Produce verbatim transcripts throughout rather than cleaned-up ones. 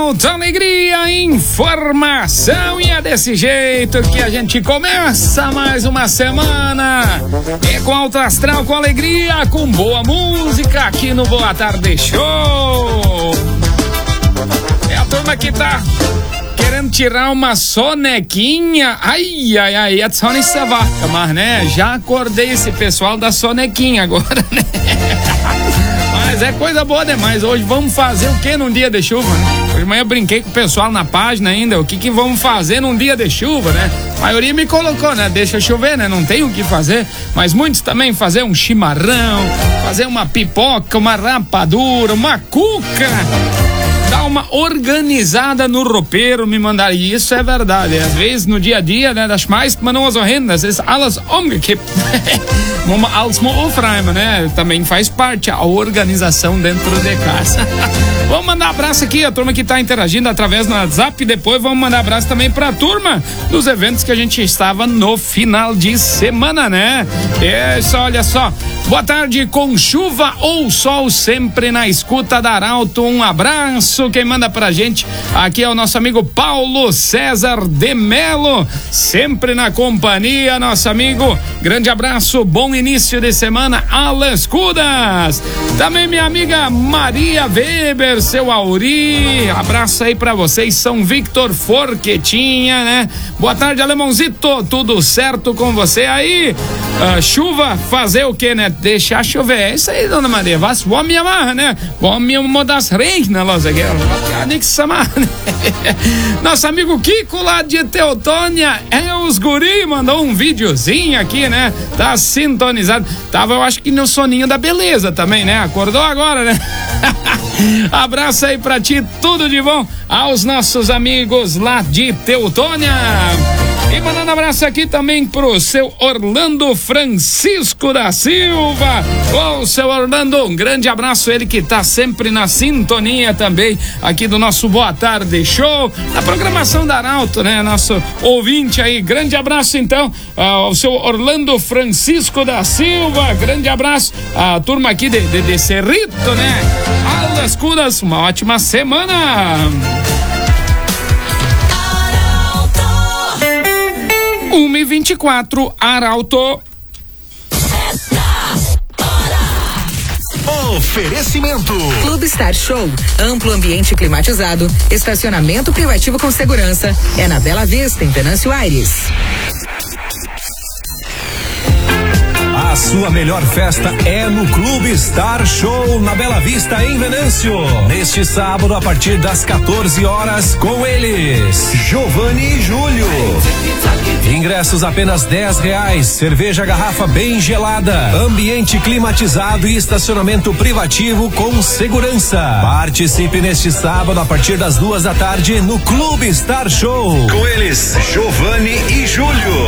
Arauto, alegria, informação, e é desse jeito que a gente começa mais uma semana. É com alto astral, com alegria, com boa música aqui no Boa Tarde Show. É a turma que tá querendo tirar uma sonequinha. Ai, ai, ai, é só nessa vaca, mas né, já acordei esse pessoal da sonequinha agora, né? Mas é coisa boa demais. Hoje vamos fazer o que num dia de chuva, né? Hoje de manhã eu brinquei com o pessoal na página ainda. O que que vamos fazer num dia de chuva, né? A maioria me colocou, né? Deixa chover, né? Não tem o que fazer. Mas muitos também fazer um chimarrão, fazer uma pipoca, uma rapadura, uma cuca. Dar uma organizada no roupeiro, me mandar. E isso é verdade. Às vezes no dia a dia, né? Das meisten man nur so hin. Das ist alles umgekippt. Als Aufräumen, né? Também faz parte a organização dentro de casa. Vamos mandar abraço aqui, a turma que está interagindo através do WhatsApp. E depois vamos mandar abraço também para a turma dos eventos que a gente estava no final de semana, né? Isso, olha só. Boa tarde, com chuva ou sol, sempre na escuta da Arauto. Um abraço. Quem manda pra gente aqui é o nosso amigo Paulo César de Melo, sempre na companhia, nosso amigo. Grande abraço, bom início de semana, Alan Cudas. Também minha amiga Maria Weber, seu Auri, abraço aí pra vocês, São Victor Forquetinha, né? Boa tarde, alemãozito, tudo certo com você aí? Uh, chuva, fazer o que, né? Deixar chover, é isso aí, dona Maria, was wollen wir machen, né? Wollen wir das regnen, los aqui, ja nichts zu machen. Nosso amigo Kiko lá de Teutônia, é os guri, mandou um videozinho aqui, né? Tá sintonizado, tava eu acho que no soninho da beleza também, né? Acordou agora, né? Abraço aí pra ti, tudo de bom aos nossos amigos lá de Teutônia. E mandando abraço aqui também pro seu Orlando Francisco da Silva. Ô, seu Orlando, um grande abraço, ele que tá sempre na sintonia também aqui do nosso Boa Tarde Show, na programação da Arauto, né? Nosso ouvinte aí, grande abraço então ao seu Orlando Francisco da Silva, grande abraço à turma aqui de, de, de Cerrito, né? Alas Cudas, uma ótima semana. uma e vinte e quatro, Arauto. Oferecimento Clube Star Show, amplo ambiente climatizado, estacionamento privativo com segurança, é na Bela Vista, em Venâncio Aires. A sua melhor festa é no Clube Star Show, na Bela Vista, em Venâncio. Neste sábado, a partir das quatorze horas, com eles, Giovanni e Júlio. Ingressos apenas dez reais, cerveja garrafa bem gelada, ambiente climatizado e estacionamento privativo com segurança. Participe neste sábado, a partir das duas da tarde, no Clube Star Show. Com eles, Giovanni e Júlio.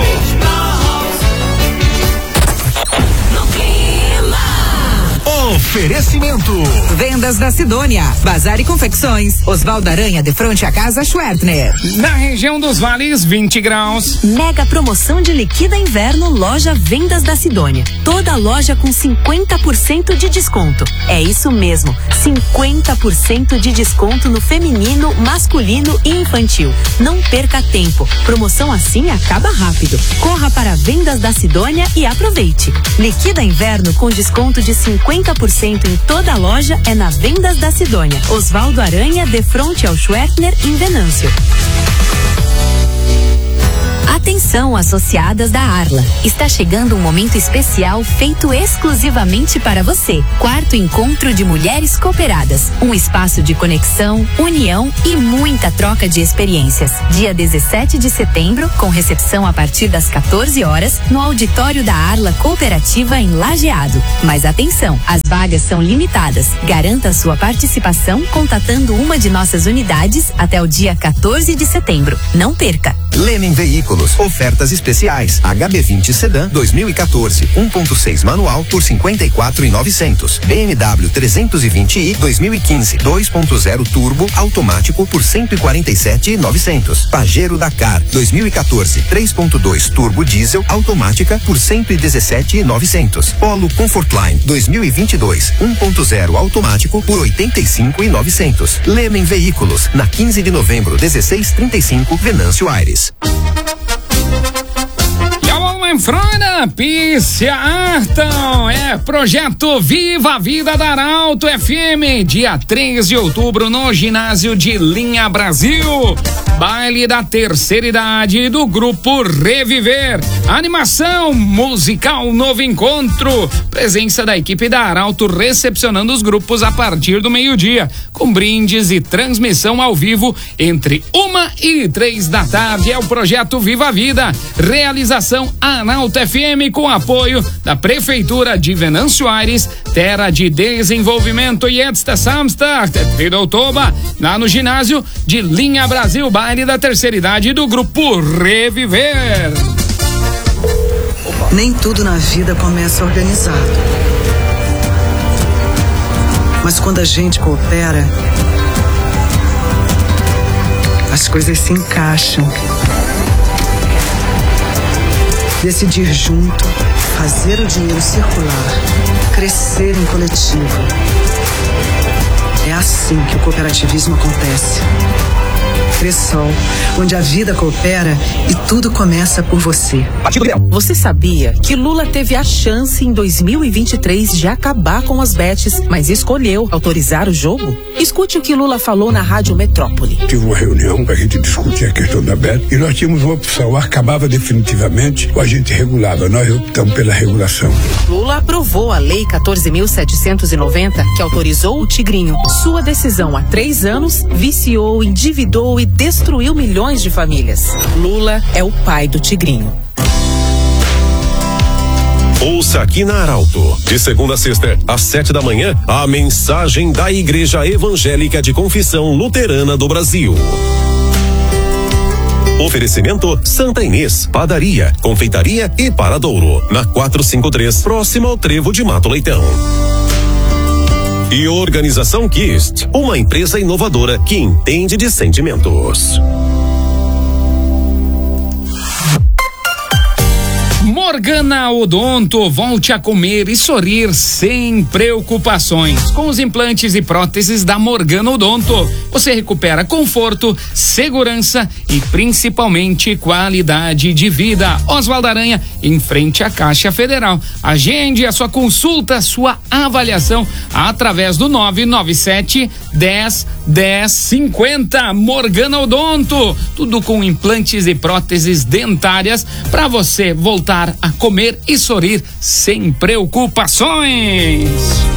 Oferecimento Vendas da Sidônia, Bazar e Confecções, Osvaldo Aranha, de frente à casa Schwertner. Na região dos vales, vinte graus. Mega promoção de liquida inverno, loja Vendas da Sidônia. Toda loja com cinquenta por cento de desconto. É isso mesmo, cinquenta por cento de desconto no feminino, masculino e infantil. Não perca tempo, promoção assim acaba rápido. Corra para Vendas da Sidônia e aproveite. Liquida inverno com desconto de cinquenta por cento em toda a loja é na Vendas da Sidônia. Osvaldo Aranha, de frente ao Schwertner, em Venâncio. Atenção, associadas da Arla. Está chegando um momento especial feito exclusivamente para você. Quarto encontro de mulheres cooperadas. Um espaço de conexão, união e muita troca de experiências. Dia dezessete de setembro, com recepção a partir das quatorze horas, no auditório da Arla Cooperativa em Lajeado. Mas atenção, as vagas são limitadas. Garanta sua participação contatando uma de nossas unidades até o dia quatorze de setembro. Não perca! Leme Veículos, ofertas especiais. H B vinte Sedan dois mil e quatorze, um ponto seis manual por cinquenta e quatro mil e novecentos. B M W trezentos e vinte i dois mil e quinze, dois ponto zero turbo automático por cento e quarenta e sete mil e novecentos. Pajero Dakar dois mil e quatorze, três ponto dois turbo diesel automática por cento e dezessete mil e novecentos. Polo Comfortline dois mil e vinte e dois, um ponto zero automático por oitenta e cinco mil e novecentos. Lemen Veículos, na quinze de novembro, dezesseis trinta e cinco, Venâncio Aires. Frona, Pícia Arton, é projeto Viva a Vida da Arauto F M, dia três de outubro no ginásio de Linha Brasil. Baile da terceira idade do grupo Reviver. Animação musical, novo encontro. Presença da equipe da Arauto recepcionando os grupos a partir do meio-dia, com brindes e transmissão ao vivo entre uma e três da tarde. É o projeto Viva a Vida. Realização Arauto F M com apoio da Prefeitura de Venâncio Aires, Terra de Desenvolvimento e Edsta Samstart, Tridoutoba, lá no ginásio de Linha Brasil. Baile da terceira idade do grupo Reviver. Nem tudo na vida começa organizado. Mas quando a gente coopera, as coisas se encaixam. Decidir junto, fazer o dinheiro circular, crescer em coletivo. É assim que o cooperativismo acontece. Cressol, onde a vida coopera e tudo começa por você. Você sabia que Lula teve a chance em dois mil e vinte e três de acabar com as bets, mas escolheu autorizar o jogo? Escute o que Lula falou na Rádio Metrópole. Tive uma reunião para a gente discutir a questão da bet e nós tínhamos uma opção, acabava definitivamente ou a gente regulava. Nós optamos pela regulação. Lula aprovou a Lei quatorze mil setecentos e noventa, que autorizou o Tigrinho. Sua decisão há três anos viciou, endividou e destruiu milhões de famílias. Lula é o pai do Tigrinho. Ouça aqui na Arauto, de segunda a sexta, às sete da manhã, a mensagem da Igreja Evangélica de Confissão Luterana do Brasil. Oferecimento Santa Inês, padaria, confeitaria e paradouro, na quatrocentos e cinquenta e três, próximo ao Trevo de Mato Leitão. E Organização Kist, uma empresa inovadora que entende de sentimentos. Morgana Odonto, volte a comer e sorrir sem preocupações. Com os implantes e próteses da Morgana Odonto, você recupera conforto, segurança e principalmente qualidade de vida. Oswaldo Aranha, em frente à Caixa Federal. Agende a sua consulta, sua avaliação através do nove nove sete, dez, dez, cinquenta. Morgana Odonto, tudo com implantes e próteses dentárias para você voltar a comer e sorrir sem preocupações.